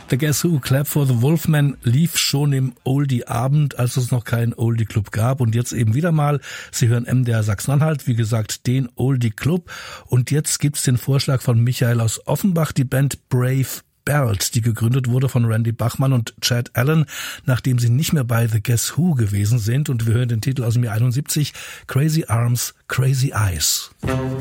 The Guess Who, Clap for the Wolfman, lief schon im Oldie-Abend, als es noch keinen Oldie-Club gab. Und jetzt eben wieder mal. Sie hören MDR Sachsen-Anhalt, wie gesagt, den Oldie-Club. Und jetzt gibt's den Vorschlag von Michael aus Offenbach, die Band Brave Belt, die gegründet wurde von Randy Bachman und Chad Allen, nachdem sie nicht mehr bei The Guess Who gewesen sind. Und wir hören den Titel aus dem Jahr 71, Crazy Arms, Crazy Eyes.